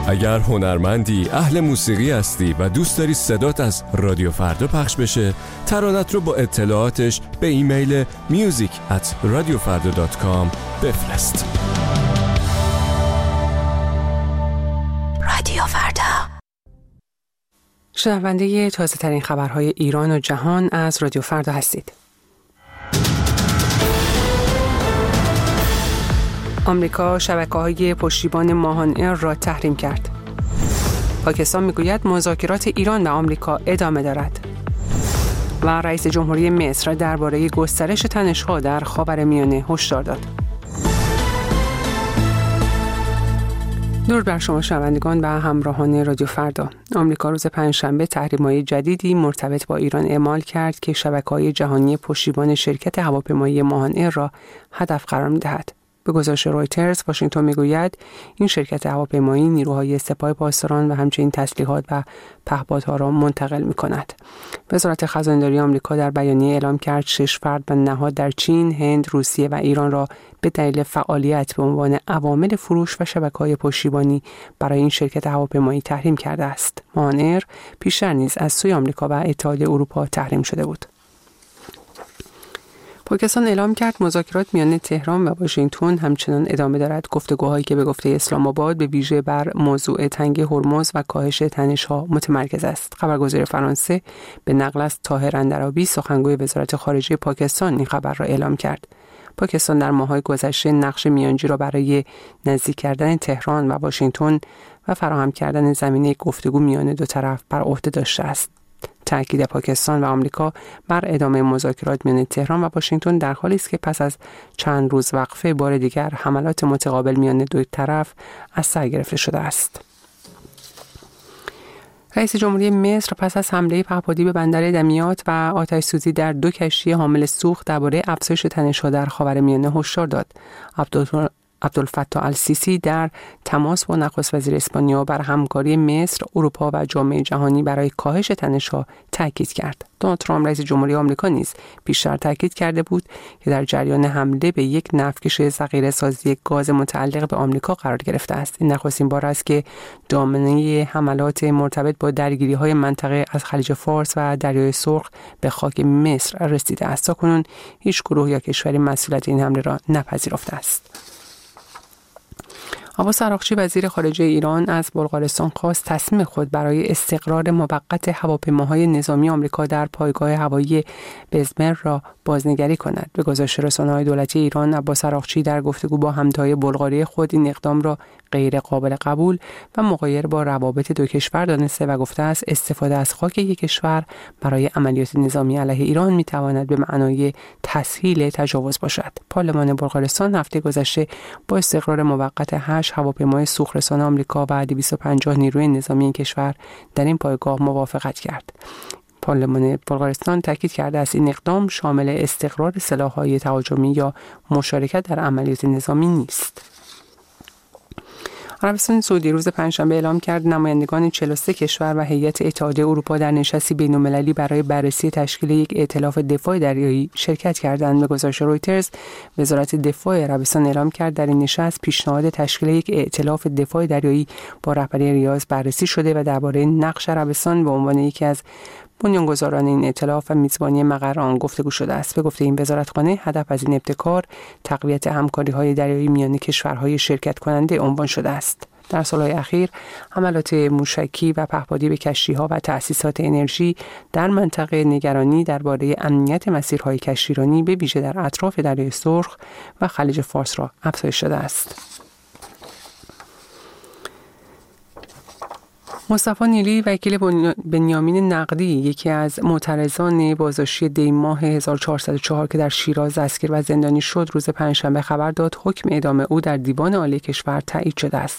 اگر هنرمندی، اهل موسیقی هستی و دوست داری صدات از رادیو فردا پخش بشه، ترانت رو با اطلاعاتش به ایمیل music@radiofarda.com بفرست. رادیو فردا. شنونده تازه ترین خبرهای ایران و جهان از رادیو فردا هستید. آمریکا شبکه‌های پشتیبان ماهان ایر را تحریم کرد. پاکستان میگوید مذاکرات ایران و آمریکا ادامه دارد. و رئیس جمهوری مصر درباره گسترش تنش‌ها در خاورمیانه هشدار داد. درود بر شما شنوندگان و همراهان رادیو فردا. آمریکا روز پنجشنبه تحریم‌های جدیدی مرتبط با ایران اعمال کرد که شبکه‌های جهانی پشتیبان شرکت هواپیمایی ماهان ایر را هدف قرار می‌دهد. به گزارش رویترز، واشنگتن میگوید این شرکت هواپیمایی نیروهای سپاه پاسداران و همچنین تسلیحات و پهپادها را منتقل می‌کند. وزارت خزانه‌داری آمریکا در بیانیه اعلام کرد 6 فرد و نهاد در چین، هند، روسیه و ایران را به دلیل فعالیت به عنوان عوامل فروش و شبکه‌های پشتیبانی برای این شرکت هواپیمایی تحریم کرده است. ماهان ایر پیشتر نیز از سوی آمریکا و اتحادیه اروپا تحریم شده بود. پاکستان اعلام کرد مذاکرات میان تهران و واشنگتن همچنان ادامه دارد. گفتگوهایی که به گفته اسلام آباد به ویژه بر موضوع تنگی هرمز و کاهش تنش‌ها متمرکز است. خبرگزاری فرانسه به نقل از طاهر اندرابی سخنگوی وزارت خارجه پاکستان این خبر را اعلام کرد. پاکستان در ماه‌های گذشته نقش میانجی را برای نزدیک کردن تهران و واشنگتن و فراهم کردن زمینه گفتگو میان دو طرف بر عهده داشته است. تأکید پاکستان و آمریکا بر ادامه مذاکرات میان تهران و واشنگتن در حالی است که پس از چند روز وقفه بار دیگر حملات متقابل میان دو طرف از سر گرفته شده است. رئیس جمهوری مصر پس از حمله پهپادی به بندر دمیات و آتش‌سوزی در 2 کشتی حامل سوخت درباره افزایش تنش‌ها در خاورمیانه هشدار داد. عبدالفتاح السیسی در تماس با نخست وزیر اسپانیا بر همکاری مصر، اروپا و جامعه جهانی برای کاهش تنش‌ها تاکید کرد. دونالد ترامپ رئیس جمهوری آمریکا نیز پیشتر تاکید کرده بود که در جریان حمله به یک نفتکش ذخیره‌سازی گاز متعلق به آمریکا قرار گرفته است. این نخستین بار است که دامنه حملات مرتبط با درگیری‌های منطقه از خلیج فارس و دریای سرخ به خاک مصر رسیده است. تاکنون هیچ گروه یا کشوری مسئولیت این حمله را نپذیرفته است. عباس عراقچی وزیر خارجه ایران از بلغارستان خواست تصمیم خود برای استقرار موقت هواپیماهای نظامی آمریکا در پایگاه هوایی بزمر را بازنگری کند. به گزارش رسانه‌های دولتی ایران، عباس عراقچی در گفتگو با همتای بلغاری خود این اقدام را غیر قابل قبول و مغایر با روابط دو کشور دانسته و گفته است استفاده از خاک یک کشور برای عملیات نظامی علیه ایران می‌تواند به معنای تسهیل تجاوز باشد. پارلمان بلغارستان هفته گذشته با استقرار موقت 8 هواپیمای سوخرسان آمریکا و 250 نیروی نظامی این کشور در این پایگاه موافقت کرد. پارلمان بلغارستان تاکید کرده است این اقدام شامل استقرار سلاح‌های تهاجمی یا مشارکت در عملیات نظامی نیست. عربستان سعودی روز پنجشنبه اعلام کرد نمایندگان 43 کشور و هیئت اتحادیه اروپا در نشستی بین‌المللی برای بررسی تشکیل یک ائتلاف دفاع دریایی شرکت کردند. به گزارش رویترز، وزارت دفاع عربستان اعلام کرد در این نشست پیشنهاد تشکیل یک ائتلاف دفاع دریایی با رهبری ریاض بررسی شده و درباره نقش عربستان به عنوان یکی از بنیانگذاران این ائتلاف و میزبانی مقر آن گفتگو شده است. به گفته این وزارتخانه، هدف از این ابتکار تقویت همکاری‌های دریایی میان کشورهای شرکت کننده عنوان شده است. در سالهای اخیر حملات موشکی و پهپادی به کشتی‌ها و تأسیسات انرژی در منطقه نگرانی درباره امنیت مسیرهای کشتیرانی به ویژه در اطراف دریای سرخ و خلیج فارس را افزایش داده است. مصطفی نیلی وکیل بنیامین نقدی، یکی از معترضان بازداشتی دی ماه 1404 که در شیراز دستگیر و زندانی شد، روز پنجشنبه خبر داد حکم اعدام او در دیوان عالی کشور تایید شده است.